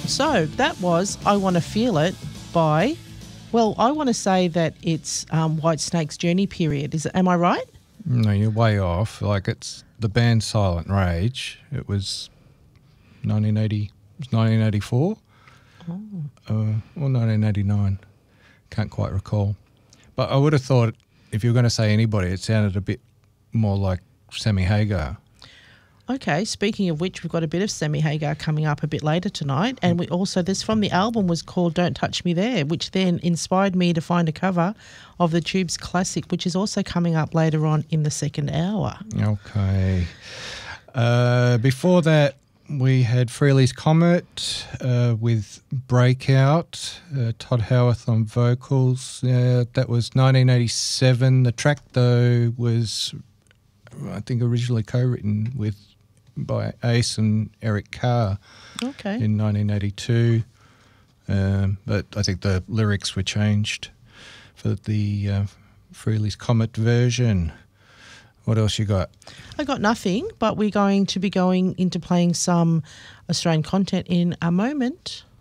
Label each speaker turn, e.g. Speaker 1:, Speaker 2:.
Speaker 1: So that was I Want to Feel It by, well, I want to say that it's Whitesnake's Journey Period. Am I right?
Speaker 2: No, you're way off. Like, it's the band Silent Rage. It was 1984 or 1989. Can't quite recall. But I would have thought if you were going to say anybody, it sounded a bit more like Sammy Hagar.
Speaker 1: Okay, speaking of which, we've got a bit of Sammy Hagar coming up a bit later tonight. And we also, this from the album was called Don't Touch Me There, which then inspired me to find a cover of the Tubes classic, which is also coming up later on in the second hour.
Speaker 2: Okay. Before that, we had Frehley's Comet with Breakout, Todd Howarth on vocals. That was 1987. The track, though, was, I think, originally co-written by Ace and Eric Carr in 1982. But I think the lyrics were changed for the Frehley's Comet version. What else you got?
Speaker 1: I got nothing, but we're going to be going into playing some Australian content in a moment.